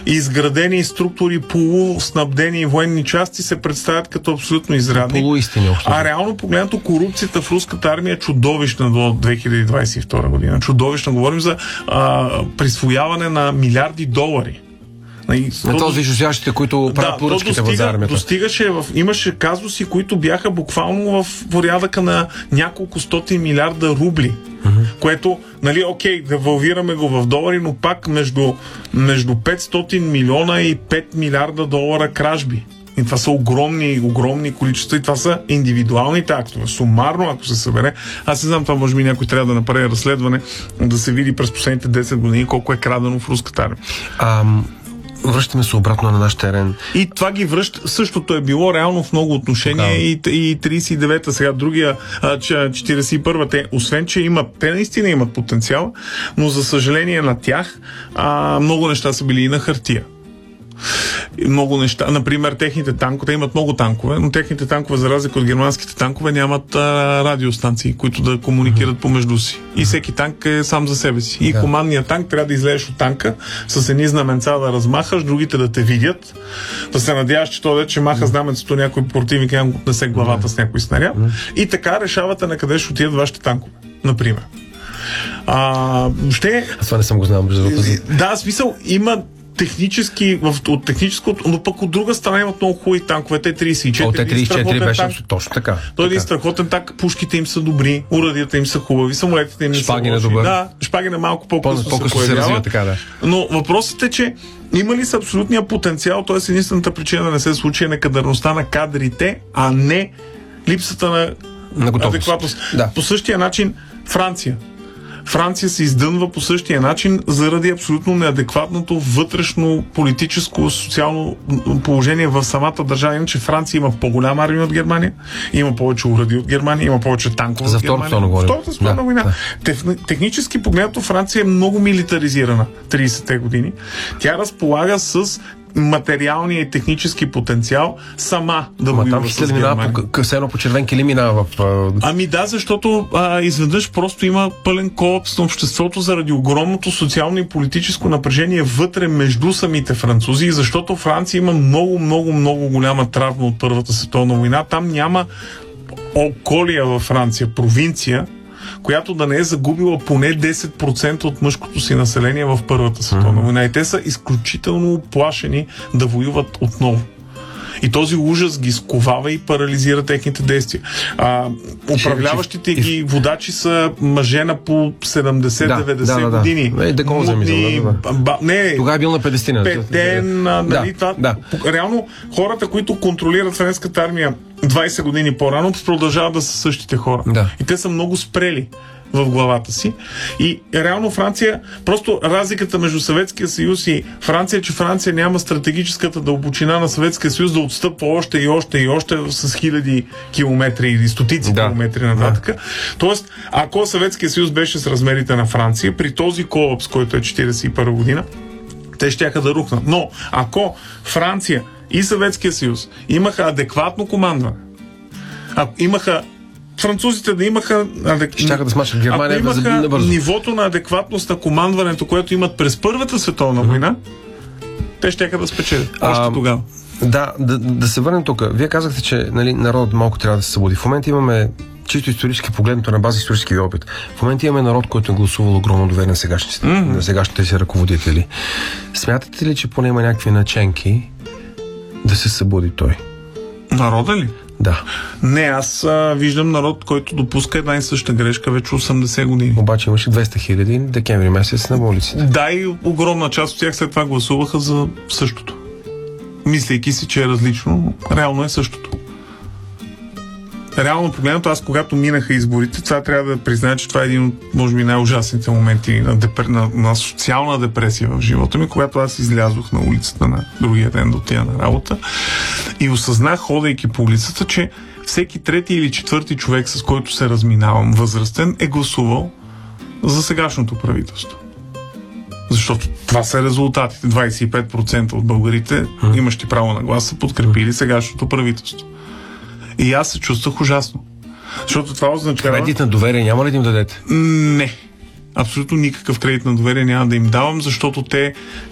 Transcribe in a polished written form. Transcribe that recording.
изградени структури, полуснабдени военни части се представят като абсолютно изрядни. Полуистини. А реално погледнато корупцията в руската армия е чудовищна до 2022 година. Чудовищна. Говорим за присвояване на милиарди долари. На този висшостоящите, които правят поръчките за армията. Имаше казуси, които бяха буквално в порядъка на няколко стотин милиарда рубли. Което, окей, девалвираме го в долари, но пак между 500 милиона и 5 милиарда долара кражби. И това са огромни количества и това са индивидуалните актове. Сумарно, ако се събере, аз не знам, това може би някой трябва да направи разследване, да се види през последните 10 години колко е крадено в руската армия. Връщаме се обратно на наш терен. И това ги връща. Същото е било реално в много отношения и 39-та, сега другия 41-та. Те, освен, че те наистина имат потенциал, но за съжаление на тях много неща са били и на хартия. Много неща. Например, техните танкове, те имат много танкове, но техните танкове, за разлика от германските танкове, нямат радиостанции, които да комуникират помежду си. И всеки танк е сам за себе си. И командният танк трябва да излезеш от танка с едни знаменца да размахаш, другите да те видят, да се надяваш, че той вече маха знаменцето, някой противник няма го отнесе главата с някой снаряд. И така решавате на къде ще отидат вашите танкове. Например. Аз това не съм го знал. Да, смисъл, има от техническото, но пък от друга страна имат много хубави танкове. Т-34. Т-34 беше точно така. Той е един страхотен танк, пушките им са добри, урадията им са хубави, самолетите им са лоши. Да, Шпагин е малко по-късно се развива. Но въпросът е, че има ли са абсолютния потенциал, т.е. единствената причина да не се случи е некадърността на кадрите, а не липсата на адекватност. Да. По същия начин Франция се издънва по същия начин заради абсолютно неадекватното вътрешно политическо, социално положение в самата държава. Иначе Франция има по-голяма армия от Германия, има повече уради от Германия, има повече танкове от Германия. Втората световна война. Технически погледнато Франция е много милитаризирана 30-те години. Тя разполага с материалния и технически потенциал сама да воюва с Германия. Късено по червен килим минава в... защото изведнъж просто има пълен колапс на обществото заради огромното социално и политическо напрежение вътре между самите французи, защото Франция има много голяма травма от Първата световна война. Там няма околия във Франция, провинция, която да не е загубила поне 10% от мъжкото си население в Първата световна война. И те са изключително уплашени да воюват отново. И този ужас ги сковава и парализира техните действия. Управляващите ги водачи са мъже на по 70-90 години. Тогава е бил на 50-на. Петен, реално хората, които контролират френската армия 20 години по-рано, продължават да са същите хора. И те са много спрели в главата си. И реално Франция, просто разликата между Съветския съюз и Франция, че Франция няма стратегическата дълбочина на Съветския съюз да отстъпва още и още с хиляди километри или стотици километри нататък. Тоест, ако Съветския съюз беше с размерите на Франция, при този колапс, който е 1941 година, те щяха да рухнат. Но, ако Франция и Съветския съюз имаха адекватно командване, французите да имаха Германия, ако имаха нивото на адекватност на командването, което имат през Първата световна война, те щяха да спечелят още тогава. Да се върнем тук. Вие казахте, че народът малко трябва да се събуди. В момента имаме чисто исторически погледнато на база исторически опит. В момента имаме народ, който е гласувал огромно доверие на сегашните си ръководители. Смятате ли, че поне има някакви наченки да се събуди той? Народа ли? Да. Не, аз виждам народ, който допуска една и съща грешка вече 80 години. Обаче имаше 200 хиляди декември месец на улиците. Да, и огромна част от тях след това гласуваха за същото. Мислейки си, че е различно, реално е същото. Реално погледнато, аз когато минаха изборите, това трябва да призная, че това е един от, може би, най-ужасните моменти на социална депресия в живота ми, когато аз излязох на улицата на другия ден до тия на работа и осъзнах, ходейки по улицата, че всеки трети или четвърти човек, с който се разминавам, възрастен, е гласувал за сегашното правителство. Защото това са резултатите. 25% от българите, имащи право на глас, са подкрепили сегашното правителство. И аз се чувствах ужасно. Защото това означава... Кредит на доверие няма ли да им дадете? Не. Абсолютно никакъв кредит на доверие няма да им давам, защото те